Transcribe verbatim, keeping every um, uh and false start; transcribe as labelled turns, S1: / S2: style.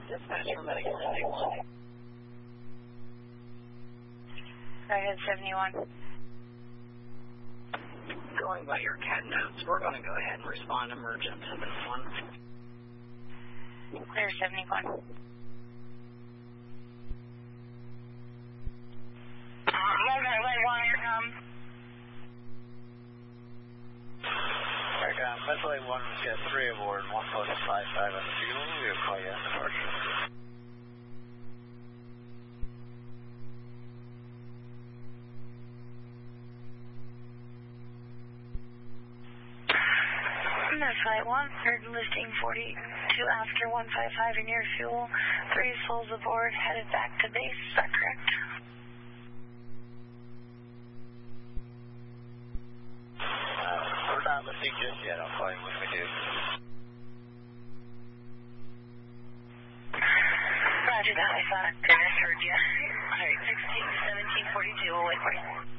S1: Dispatcher Medical seventy-one.
S2: Ahead seventy-one.
S1: Going by your C A D notes, we're going to go ahead and respond emergent to this one.
S2: Clear seventy-one. Okay, wait, one, here comes.
S3: Back on, Metro one, we've got three aboard, one plus five five on the fuel. We'll call you on departure.
S2: That's flight one, heard listing forty-two after one five five in your fuel, three souls aboard, headed back to base, is that correct?
S3: Uh, we're not listing just yet, I'll call you when we do.
S2: Roger that, I thought I heard you. Alright, sixteen to seventeen forty-two, we'll wait for you.